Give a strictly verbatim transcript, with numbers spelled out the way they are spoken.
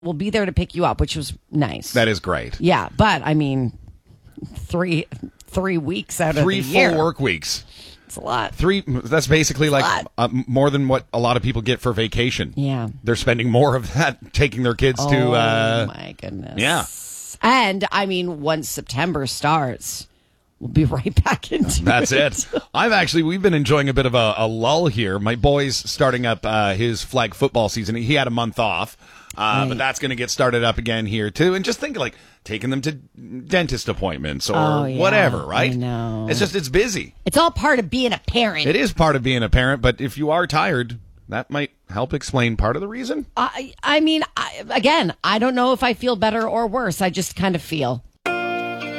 will be there to pick you up, which was nice. That is great. Yeah, but I mean, three three weeks out Three of the full year. work weeks. It's a lot. Three. That's basically It's a like lot. uh, more than what a lot of people get for vacation. Yeah. They're spending more of that taking their kids Oh, to. Uh, my goodness. Yeah. And, I mean, once September starts, we'll be right back into That's it. it. I've actually, we've been enjoying a bit of a, a lull here. My boy's starting up uh, his flag football season. He had a month off, uh, Right. but that's going to get started up again here, too. And just think like taking them to dentist appointments or Oh, yeah. whatever, right? I know. It's just, it's busy. It's all part of being a parent. It is part of being a parent, but if you are tired, that might help explain part of the reason. I, I mean, I, again, I don't know if I feel better or worse. I just kind of feel.